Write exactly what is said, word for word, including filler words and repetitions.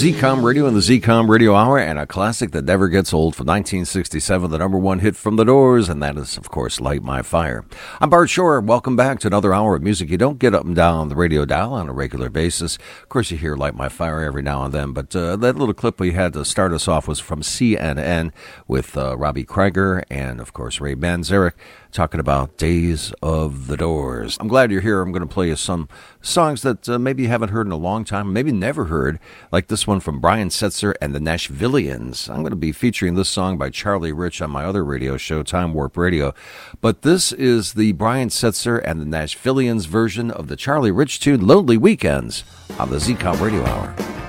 Z COM Radio and the Z COM Radio Hour, and a classic that never gets old from nineteen sixty-seven, the number one hit from the Doors, and that is, of course, Light My Fire. I'm Bart Shore. Welcome back to another hour of music you don't get up and down the radio dial on a regular basis. Of course, you hear Light My Fire every now and then, but uh, that little clip we had to start us off was from C N N with uh, Robbie Krieger and, of course, Ray Manzarek, talking about Days of the Doors. I'm glad you're here. I'm going to play you some songs that uh, maybe you haven't heard in a long time, maybe never heard, like this one from Brian Setzer and the Nashvillians. I'm going to be featuring this song by Charlie Rich on my other radio show, Time Warp Radio. But this is the Brian Setzer and the Nashvillians version of the Charlie Rich tune, Lonely Weekends, on the Z COM Radio Hour.